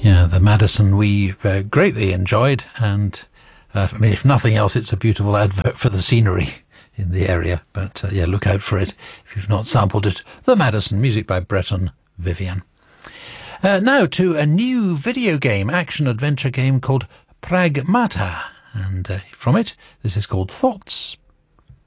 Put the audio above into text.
Yeah, the Madison we've greatly enjoyed, and if nothing else, it's a beautiful advert for the scenery in the area. But yeah, look out for it if you've not sampled it. The Madison, music by Breton Vivian. Now to a new video game, action-adventure game called Pragmata. And from it, this is called Thoughts.